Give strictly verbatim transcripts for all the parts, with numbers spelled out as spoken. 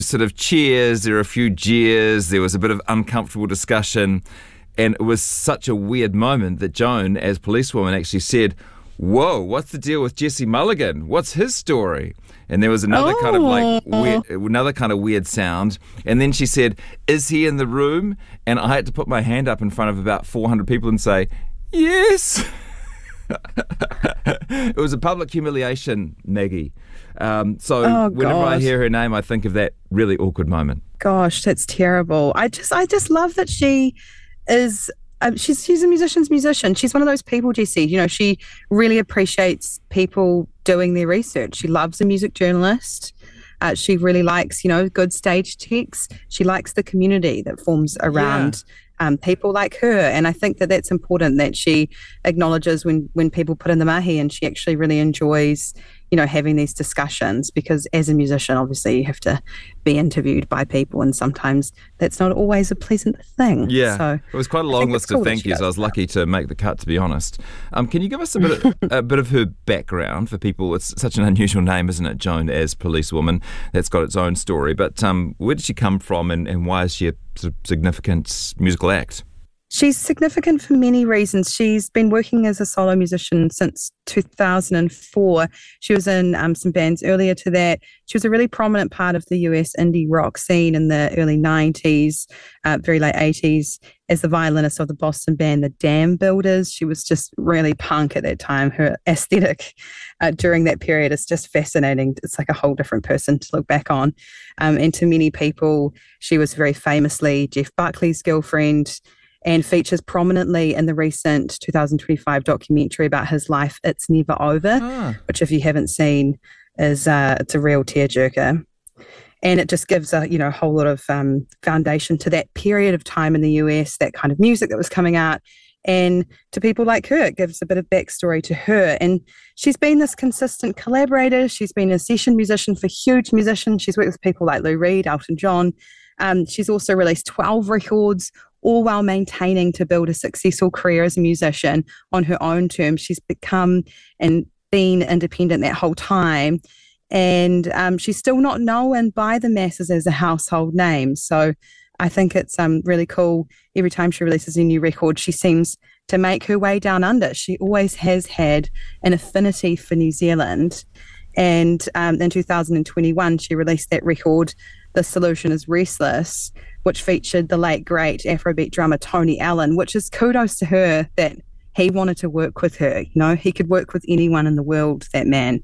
sort of cheers, there were a few jeers, there was a bit of uncomfortable discussion, and it was such a weird moment that Joan, as policewoman, actually said, "Whoa, what's the deal with Jesse Mulligan? What's his story?" And there was another oh. kind of like weird, another kind of weird sound. And then she said, "Is he in the room?" And I had to put my hand up in front of about four hundred people and say, "Yes." It was a public humiliation, Maggie. Um, so oh, whenever I gosh. hear her name, I think of that really awkward moment. Gosh, that's terrible. I just, I just love that she is. Um, she's she's a musician's musician. She's one of those people, Jessie. You know, she really appreciates people doing their research. She loves a music journalist. Uh, she really likes, you know, good stage techs. She likes the community that forms around yeah. um, people like her. And I think that that's important, that she acknowledges when, when people put in the mahi, and she actually really enjoys, you know, having these discussions, because as a musician, obviously you have to be interviewed by people, and sometimes that's not always a pleasant thing. Yeah, so it was quite a long list cool of thank yous. I was lucky to make the cut, to be honest. Um, can you give us a bit of, a bit of her background for people? It's such an unusual name, isn't it, Joan, as policewoman? That's got its own story. But um, where did she come from, and, and why is she a sort of significant musical act? She's significant for many reasons. She's been working as a solo musician since two thousand four. She was in um, some bands earlier to that. She was a really prominent part of the U S indie rock scene in the early nineties, uh, very late eighties, as the violinist of the Boston band, the Dam Builders. She was just really punk at that time. Her aesthetic uh, during that period is just fascinating. It's like a whole different person to look back on. Um, and to many people, she was very famously Jeff Buckley's girlfriend, and features prominently in the recent two thousand twenty-five documentary about his life, It's Never Over, ah. which, if you haven't seen, is uh, it's a real tearjerker. And it just gives a you know a whole lot of um, foundation to that period of time in the U S, that kind of music that was coming out. And to people like her, it gives a bit of backstory to her. And she's been this consistent collaborator. She's been a session musician for huge musicians. She's worked with people like Lou Reed, Elton John. Um, she's also released twelve records, all while maintaining to build a successful career as a musician on her own terms. She's become and been independent that whole time. And um, she's still not known by the masses as a household name. So I think it's um, really cool. Every time she releases a new record, she seems to make her way down under. She always has had an affinity for New Zealand. And um, in two thousand twenty-one, she released that record, The Solution is Restless, which featured the late, great Afrobeat drummer Tony Allen, which is kudos to her that he wanted to work with her. You know, he could work with anyone in the world, that man.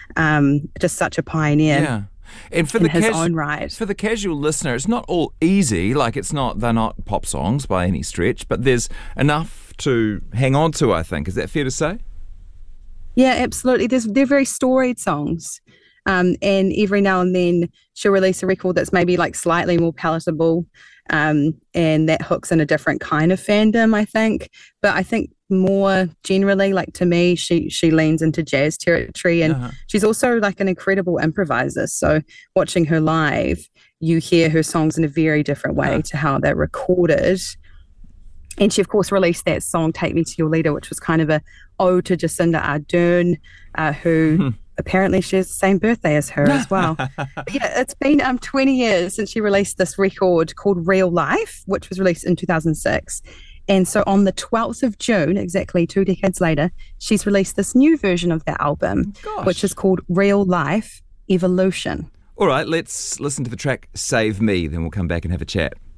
Um, just such a pioneer. Yeah. And for in the his casu- own right. For the casual listener, it's not all easy. Like, it's not, they're not pop songs by any stretch, but there's enough to hang on to, I think. Is that fair to say? Yeah, absolutely. There's, they're very storied songs. Um, and every now and then she'll release a record that's maybe like slightly more palatable, um, and that hooks in a different kind of fandom, I think. But I think more generally, like to me, she she leans into jazz territory, and uh-huh. she's also like an incredible improviser. So watching her live, you hear her songs in a very different way uh-huh. to how they're recorded. And she, of course, released that song, Take Me to Your Leader, which was kind of a ode to Jacinda Ardern, uh, who hmm. apparently shares the same birthday as her as well. But yeah, it's been um, twenty years since she released this record called Real Life, which was released in two thousand six. And so on the twelfth of June, exactly two decades later, she's released this new version of that album, Gosh. which is called Real Life Evolution. All right, let's listen to the track Save Me, then we'll come back and have a chat.